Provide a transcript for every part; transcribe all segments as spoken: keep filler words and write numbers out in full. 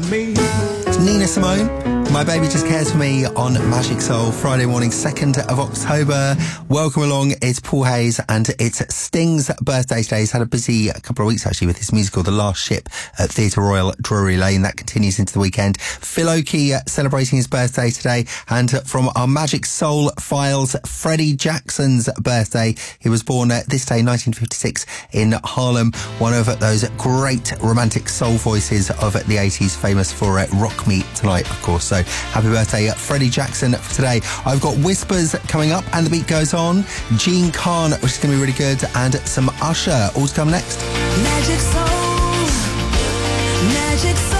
me. It's Nina Simone. My Baby Just Cares For Me on Magic Soul, Friday morning, second of October. Welcome along. It's Paul Hayes and it's Sting's birthday today. He's had a busy couple of weeks actually with his musical The Last Ship at Theatre Royal, Drury Lane. That continues into the weekend. Phil Oakey uh, celebrating his birthday today. And uh, from our Magic Soul files, Freddie Jackson's birthday. He was born uh, this day, nineteen fifty-six, in Harlem. One of uh, those great romantic soul voices of uh, the eighties, famous for uh, Rock Me Tonight, of course. So happy birthday, Freddie Jackson, for today. I've got Whispers coming up and the beat goes on. Gene Khan, which is going to be really good, and some Usher. All to come next. Magic Soul, Magic Soul.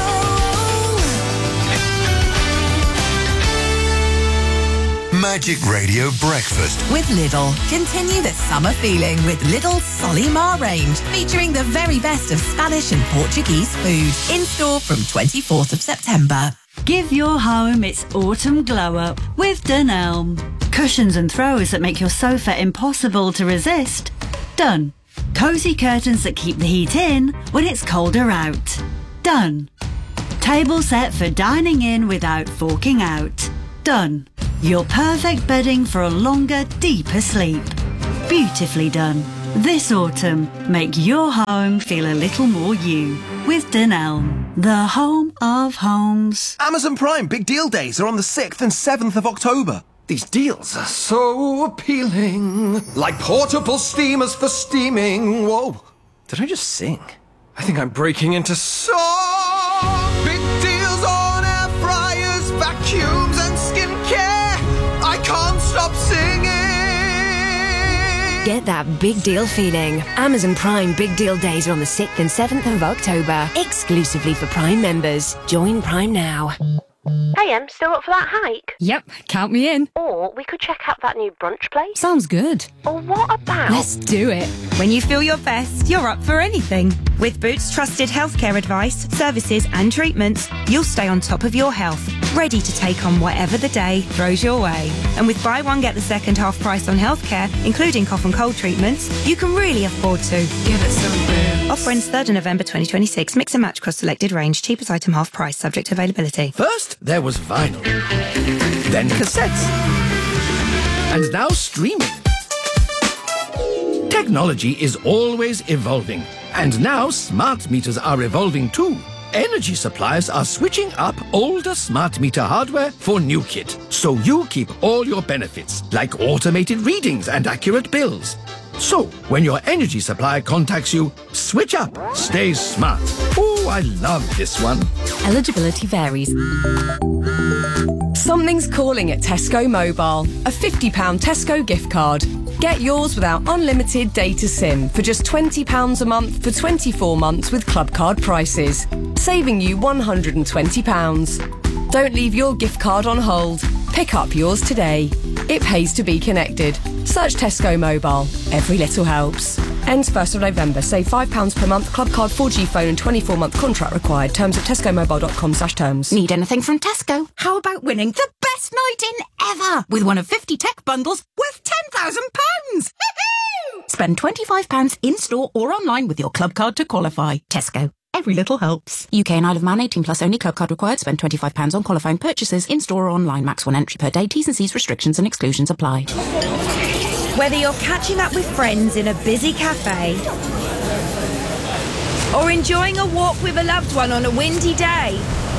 Magic Radio Breakfast with Lidl. Continue the summer feeling with Lidl's Solimar range, featuring the very best of Spanish and Portuguese food. In store from twenty-fourth of September. Give your home its autumn glow-up with Dunelm. Cushions and throws that make your sofa impossible to resist. Done. Cosy curtains that keep the heat in when it's colder out. Done. Table set for dining in without forking out. Done. Your perfect bedding for a longer, deeper sleep. Beautifully done. This autumn, make your home feel a little more you with Dunelm, the home of homes. Amazon Prime Big Deal Days are on the sixth and seventh of October. These deals are so appealing. Like portable steamers for steaming. Whoa, did I just sing? I think I'm breaking into song. Big deals on air fryers, vacuums and skincare. I can't stop singing. Get that big deal feeling. Amazon Prime Big Deal Days are on the sixth and seventh of October, exclusively for Prime members. Join Prime now. Hey, Em, still up for that hike? Yep, count me in. Or we could check out that new brunch place. Sounds good. Or what about... Let's do it. When you feel your best, you're up for anything. With Boots trusted healthcare advice, services and treatments, you'll stay on top of your health, ready to take on whatever the day throws your way. And with buy one, get the second half price on healthcare, including cough and cold treatments, you can really afford to. Give it some Boots. Offer ends third of November twenty twenty-six. Mix and match across selected range. Cheapest item half price, subject to availability. First, there was vinyl. Then cassettes. And now streaming. Technology is always evolving. And now smart meters are evolving too. Energy suppliers are switching up older smart meter hardware for new kit. So you keep all your benefits, like automated readings and accurate bills. So, when your energy supplier contacts you, switch up. Stay smart. Oh, I love this one. Eligibility varies. Something's calling at Tesco Mobile. A fifty pounds Tesco gift card. Get yours without unlimited data SIM for just twenty pounds a month for twenty-four months with Club Card prices, saving you one hundred twenty pounds. Don't leave your gift card on hold. Pick up yours today. It pays to be connected. Search Tesco Mobile. Every little helps. Ends first of November. Save five pounds per month. Club Card four G phone and twenty-four month contract required. Terms at tesco mobile dot com slash terms. Need anything from Tesco? How about winning the best night in ever with one of fifty tech bundles worth ten thousand pounds? Spend twenty-five pounds in-store or online with your Club Card to qualify. Tesco. Every little helps. U K and Isle of Man, eighteen plus only. Club Card required. Spend twenty-five pounds on qualifying purchases in-store or online. Max one entry per day. T's and C's restrictions and exclusions apply. Whether you're catching up with friends in a busy cafe or enjoying a walk with a loved one on a windy day,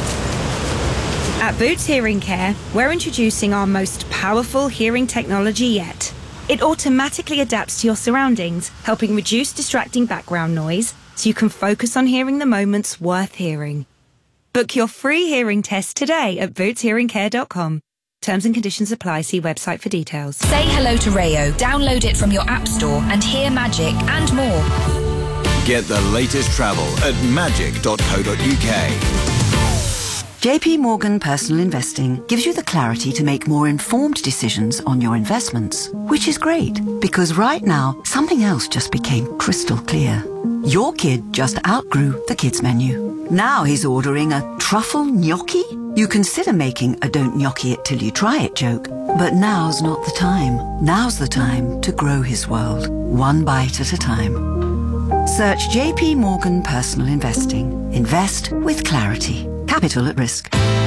at Boots Hearing Care, we're introducing our most powerful hearing technology yet. It automatically adapts to your surroundings, helping reduce distracting background noise so you can focus on hearing the moments worth hearing. Book your free hearing test today at boots hearing care dot com. Terms and conditions apply. See website for details. Say hello to Rayo. Download it from your app store and hear magic and more. Get the latest travel at magic dot co dot uk. J P Morgan Personal Investing gives you the clarity to make more informed decisions on your investments, which is great because right now something else just became crystal clear. Your kid just outgrew the kids menu. Now he's ordering a truffle gnocchi? You consider making a don't gnocchi it till you try it joke, but now's not the time. Now's the time to grow his world, one bite at a time. Search J P Morgan Personal Investing. Invest with clarity. Capital at risk.